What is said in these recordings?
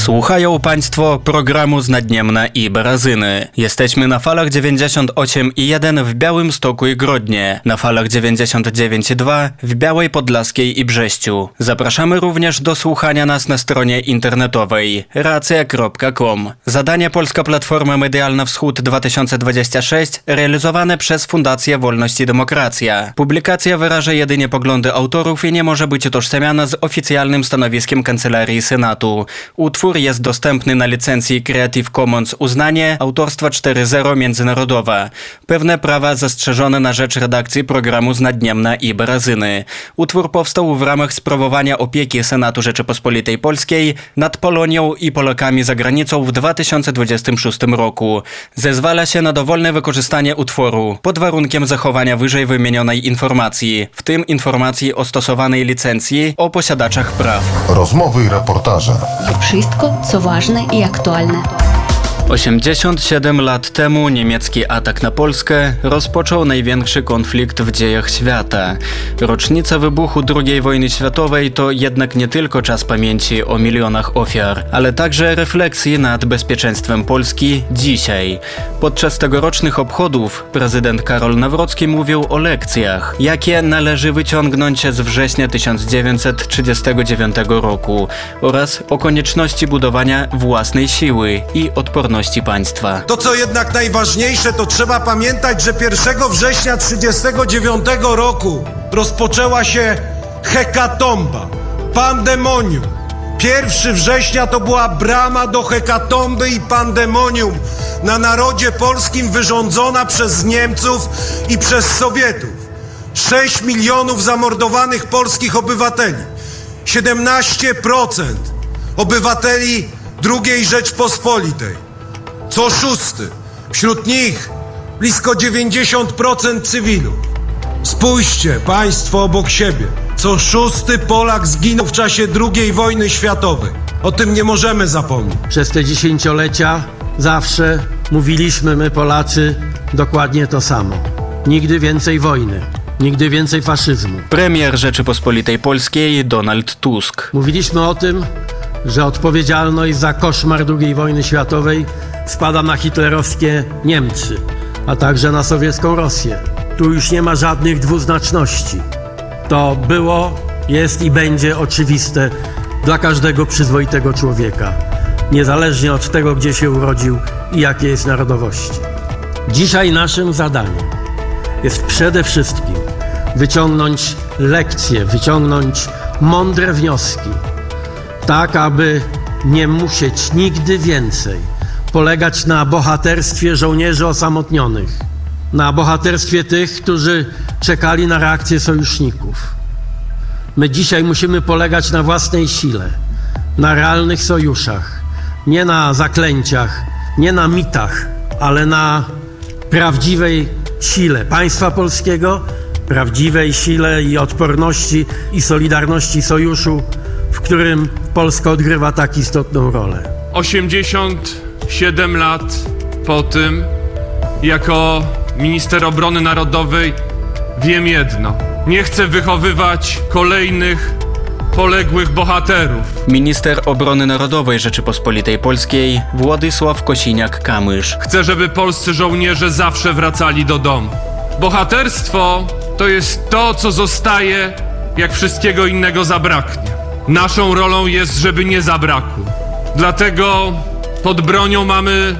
Słuchają Państwo programu z Naddniemna i Barazyny. Jesteśmy na falach 98,1 w Białymstoku i Grodnie, na falach 99,2 w Białej Podlaskiej i Brześciu. Zapraszamy również do słuchania nas na stronie internetowej racja.com. Zadanie Polska Platforma Medialna Wschód 2026 realizowane przez Fundację Wolność i Demokracja. Publikacja wyraża jedynie poglądy autorów i nie może być utożsamiana z oficjalnym stanowiskiem Kancelarii Senatu. Utwór jest dostępny na licencji Creative Commons uznanie autorstwa 4.0 międzynarodowa. Pewne prawa zastrzeżone na rzecz redakcji programu z Naddniemna i Barazyny. Utwór powstał w ramach sprawowania opieki Senatu Rzeczypospolitej Polskiej nad Polonią i Polakami za granicą w 2026 roku. Zezwala się na dowolne wykorzystanie utworu pod warunkiem zachowania wyżej wymienionej informacji, w tym informacji o stosowanej licencji o posiadaczach praw. Rozmowy i reportaże. Wszystko, co ważne i aktualne. 87 lat temu niemiecki atak na Polskę rozpoczął największy konflikt w dziejach świata. Rocznica wybuchu II wojny światowej to jednak nie tylko czas pamięci o milionach ofiar, ale także refleksji nad bezpieczeństwem Polski dzisiaj. Podczas tegorocznych obchodów prezydent Karol Nawrocki mówił o lekcjach, jakie należy wyciągnąć z września 1939 roku oraz o konieczności budowania własnej siły i odporności państwa. To, co jednak najważniejsze, to trzeba pamiętać, że 1 września 1939 roku rozpoczęła się hekatomba, pandemonium. 1 września to była brama do hekatomby i pandemonium na narodzie polskim wyrządzona przez Niemców i przez Sowietów. 6 milionów zamordowanych polskich obywateli. 17% obywateli II Rzeczpospolitej. Co szósty. Wśród nich blisko 90% cywilów. Spójrzcie państwo obok siebie. Co szósty Polak zginął w czasie II wojny światowej. O tym nie możemy zapomnieć. Przez te dziesięciolecia zawsze mówiliśmy my Polacy dokładnie to samo. Nigdy więcej wojny. Nigdy więcej faszyzmu. Premier Rzeczypospolitej Polskiej Donald Tusk. Mówiliśmy o tym, że odpowiedzialność za koszmar II wojny światowej spada na hitlerowskie Niemcy, a także na sowiecką Rosję. Tu już nie ma żadnych dwuznaczności. To było, jest i będzie oczywiste dla każdego przyzwoitego człowieka, niezależnie od tego, gdzie się urodził i jakiej jest narodowości. Dzisiaj naszym zadaniem jest przede wszystkim wyciągnąć lekcje, wyciągnąć mądre wnioski, tak aby nie musieć nigdy więcej polegać na bohaterstwie żołnierzy osamotnionych, na bohaterstwie tych, którzy czekali na reakcję sojuszników. My dzisiaj musimy polegać na własnej sile, na realnych sojuszach, nie na zaklęciach, nie na mitach, ale na prawdziwej sile państwa polskiego, prawdziwej sile i odporności i solidarności sojuszu, w którym Polska odgrywa tak istotną rolę. 87 lat po tym, jako minister obrony narodowej, wiem jedno. Nie chcę wychowywać kolejnych poległych bohaterów. Minister obrony narodowej Rzeczypospolitej Polskiej Władysław Kosiniak-Kamysz. Chcę, żeby polscy żołnierze zawsze wracali do domu. Bohaterstwo to jest to, co zostaje, jak wszystkiego innego zabraknie. Naszą rolą jest, żeby nie zabrakło. Dlatego pod bronią mamy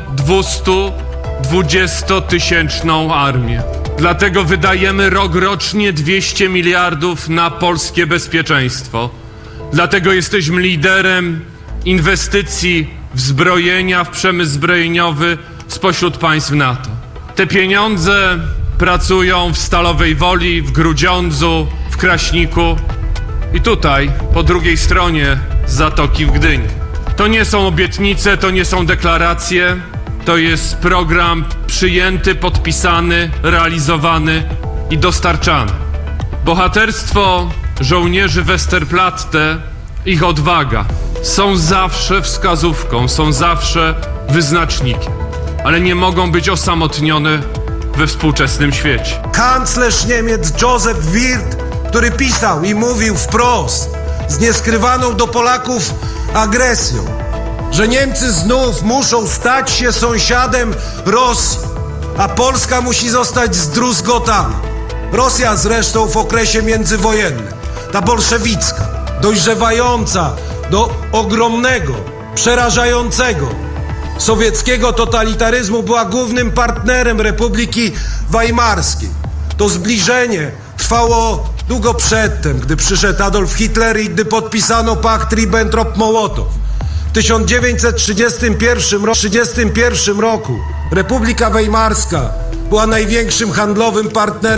220-tysięczną armię. Dlatego wydajemy rocznie 200 miliardów na polskie bezpieczeństwo. Dlatego jesteśmy liderem inwestycji w zbrojenia, w przemysł zbrojeniowy spośród państw NATO. Te pieniądze pracują w Stalowej Woli, w Grudziądzu, w Kraśniku i tutaj, po drugiej stronie Zatoki w Gdyni. To nie są obietnice, to nie są deklaracje, to jest program przyjęty, podpisany, realizowany i dostarczany. Bohaterstwo żołnierzy Westerplatte, ich odwaga są zawsze wskazówką, są zawsze wyznacznikiem, ale nie mogą być osamotnione we współczesnym świecie. Kanclerz Niemiec Joseph Wirth, który pisał i mówił wprost z nieskrywaną do Polaków agresją: że Niemcy znów muszą stać się sąsiadem Rosji, a Polska musi zostać zdruzgotana. Rosja zresztą w okresie międzywojennym, ta bolszewicka, dojrzewająca do ogromnego, przerażającego sowieckiego totalitaryzmu, była głównym partnerem Republiki Weimarskiej. To zbliżenie trwało długo przedtem, gdy przyszedł Adolf Hitler i gdy podpisano pakt Ribbentrop-Mołotow. W 1931 roku Republika Weimarska była największym handlowym partnerem